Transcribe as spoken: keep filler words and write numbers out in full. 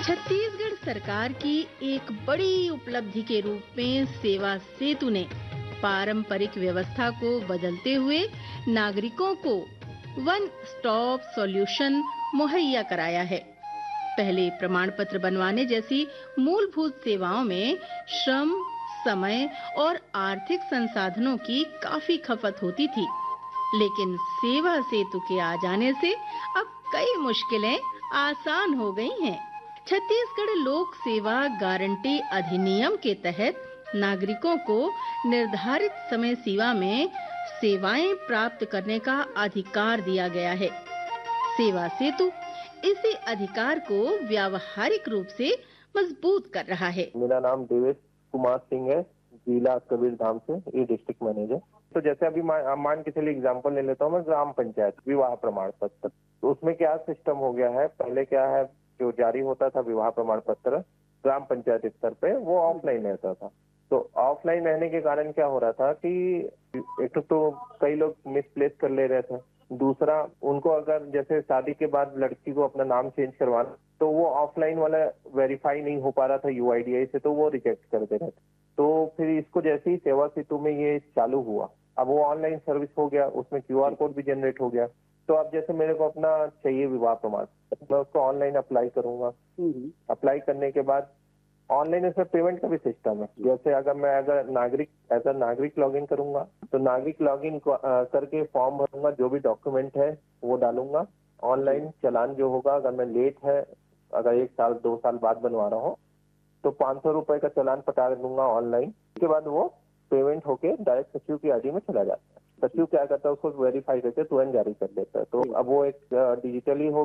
छत्तीसगढ़ सरकार की एक बड़ी उपलब्धि के रूप में सेवा सेतु ने पारंपरिक व्यवस्था को बदलते हुए नागरिकों को वन स्टॉप सॉल्यूशन मुहैया कराया है। पहले प्रमाण पत्र बनवाने जैसी मूलभूत सेवाओं में श्रम, समय और आर्थिक संसाधनों की काफी खपत होती थी, लेकिन सेवा सेतु के आ जाने से अब कई मुश्किलें आसान हो गई हैं। छत्तीसगढ़ लोक सेवा गारंटी अधिनियम के तहत नागरिकों को निर्धारित समय सीमा में सेवाएं प्राप्त करने का अधिकार दिया गया है। सेवा सेतु इसी अधिकार को व्यावहारिक रूप से मजबूत कर रहा है। मेरा नाम देवेश कुमार सिंह है, जिला कबीरधाम से ई डिस्ट्रिक्ट मैनेजर। तो जैसे अभी मान मान के चलिए एग्जांपल ले लेता हूँ मैं, ग्राम पंचायत विवाह प्रमाण पत्र। तो उसमें क्या सिस्टम हो गया है, पहले क्या है, जो जारी होता था विवाह प्रमाण पत्र ग्राम पंचायत स्तर पे, वो ऑफलाइन रहता था। तो ऑफलाइन रहने के कारण क्या हो रहा था कि एक तो कई लोग मिसप्लेस कर ले रहे थे, दूसरा उनको अगर जैसे शादी के बाद लड़की को अपना नाम चेंज करवाना, तो वो ऑफलाइन वाला वेरीफाई नहीं हो पा रहा था यूआईडीआई से, तो वो रिजेक्ट कर दे रहे थे। तो फिर इसको जैसे ही सेवा सेतु में ये चालू हुआ, अब वो ऑनलाइन सर्विस हो गया, उसमें क्यूआर कोड भी जनरेट हो गया। तो अब जैसे मेरे को अपना चाहिए विवाह प्रमाण, मैं उसको ऑनलाइन अप्लाई करूंगा। अप्लाई करने के बाद ऑनलाइन इसमें पेमेंट का भी सिस्टम है। जैसे अगर मैं अगर नागरिक एज अ नागरिक लॉगिन करूंगा, तो नागरिक लॉगिन करके फॉर्म भरूंगा, जो भी डॉक्यूमेंट है वो डालूंगा। ऑनलाइन चालान जो होगा, अगर मैं लेट है, अगर एक साल दो साल बाद बनवा रहा हूँ, तो पाँच सौ रुपए का चालान पटा दूंगा ऑनलाइन। उसके बाद वो पेमेंट होके डायरेक्ट सचिव की आईडी में चला जाता है। सचिव क्या करता है, उसको वेरीफाई करके तुरंत जारी कर देता है। तो अब वो एक डिजिटली हो